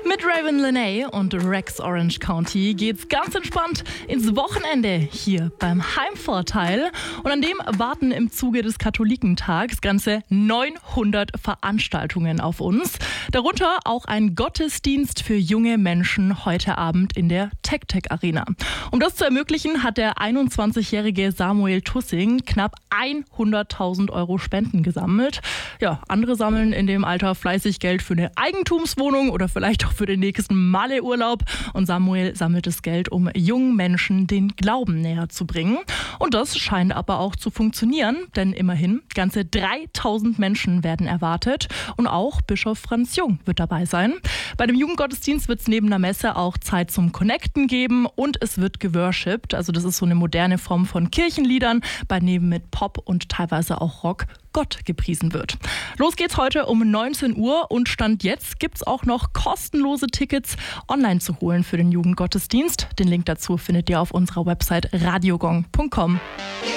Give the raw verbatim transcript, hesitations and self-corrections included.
Mit Raven Lenae und Rex Orange County geht's ganz entspannt ins Wochenende hier beim Heimvorteil. Und an dem warten im Zuge des Katholikentags ganze neunhundert Veranstaltungen auf uns. Darunter auch ein Gottesdienst für junge Menschen heute Abend in der Tec-Tec Arena. Um das zu ermöglichen, hat der einundzwanzigjährige Samuel Tussing knapp hunderttausend Euro Spenden gesammelt. Ja, andere sammeln in dem Alter fleißig Geld für eine Eigentumswohnung oder vielleicht auch für den nächsten Malle-Urlaub. Und Samuel sammelt das Geld, um jungen Menschen den Glauben näher zu bringen. Und das scheint aber auch zu funktionieren, denn immerhin ganze dreitausend Menschen werden erwartet. Und auch Bischof Franz Jung wird dabei sein. Bei dem Jugendgottesdienst wird es neben der Messe auch Zeit zum Connecten geben und es wird geworshipped. Also das ist so eine moderne Form von Kirchenliedern, bei denen mit Pop und teilweise auch Rock Gott gepriesen wird. Los geht's heute um neunzehn Uhr und Stand jetzt gibt's auch noch kostenlose Tickets online zu holen für den Jugendgottesdienst. Den Link dazu findet ihr auf unserer Website radiogong punkt com.